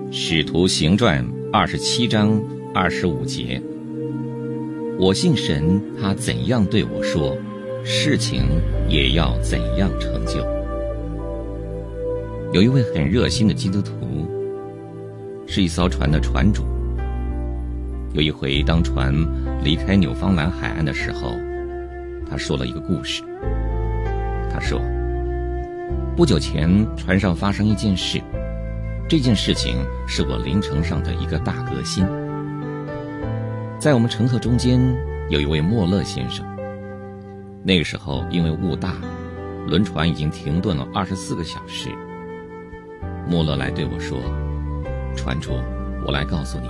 使徒行传27章25节，我信神，他怎样对我说，事情也要怎样成就。有一位很热心的基督徒，是一艘船的船主。有一回，当船离开纽芬兰海岸的时候，他说了一个故事。他说，不久前船上发生一件事，这件事情是我灵程上的一个大革新。在我们乘客中间有一位莫勒先生，那个时候因为雾大，轮船已经停顿了24个小时。莫勒来对我说，船主，我来告诉你，